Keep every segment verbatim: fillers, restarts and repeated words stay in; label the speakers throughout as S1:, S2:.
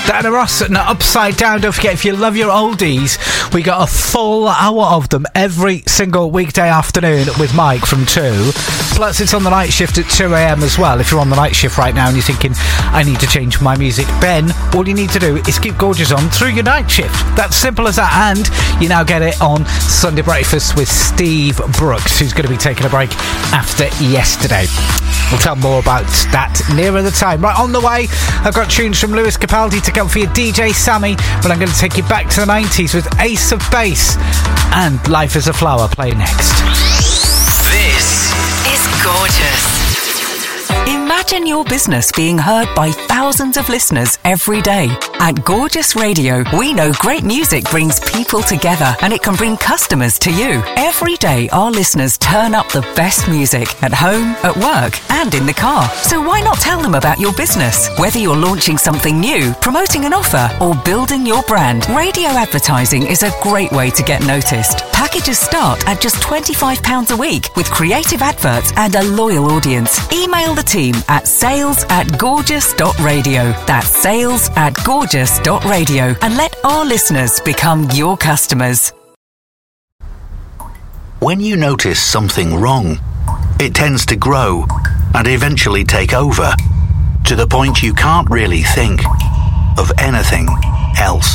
S1: Diana Ross and Upside Down. Don't forget, if you love your oldies, we got a full hour of them every single weekday afternoon with Mike from two. Plus, it's on the night shift at two a.m. as well. If you're on the night shift right now and you're thinking, I need to change my music, Ben, all you need to do is keep Gorgeous on through your night shift. That's simple as that. And you now get it on Sunday Breakfast with Steve Brooks, who's going to be taking a break after yesterday. We'll tell more about that nearer the time. Right, on the way, I've got tunes from Lewis Capaldi to come for your D J Sammy, but I'm going to take you back to the nineties with Ace of Base and Life is a Flower playing next.
S2: This is Gorgeous.
S3: Imagine your business being heard by thousands of listeners every day. At Gorgeous Radio, we know great music brings people together and it can bring customers to you. Every day, our listeners turn up the best music at home, at work, and in the car. So why not tell them about your business? Whether you're launching something new, promoting an offer, or building your brand, radio advertising is a great way to get noticed. Packages start at just twenty-five pounds a week with creative adverts and a loyal audience. Email the team at sales at gorgeous dot radio. That's sales at gorgeous dot radio and let our listeners become your customers.
S4: When you notice something wrong, it tends to grow and eventually take over to the point you can't really think of anything else.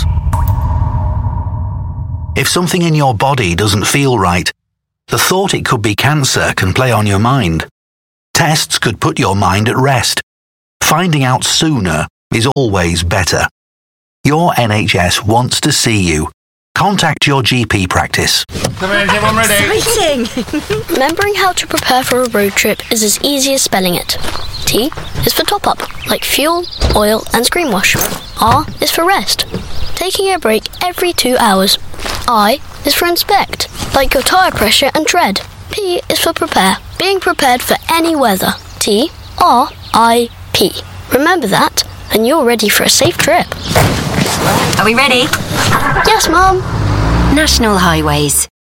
S4: If something in your body doesn't feel right, the thought it could be cancer can play on your mind. Tests could put your mind at rest. Finding out sooner is always better. Your N H S wants to see you. Contact your G P practice.
S5: Come in, everyone ready?
S6: Exciting! Remembering how to prepare for a road trip is as easy as spelling it. T is for top up, like fuel, oil and screen wash. R is for rest, taking a break every two hours. I is for inspect, like your tyre pressure and tread. P is for prepare, being prepared for any weather. T R I P. Remember that, and you're ready for a safe trip.
S7: Are we ready?
S6: Yes, Mum.
S7: National Highways.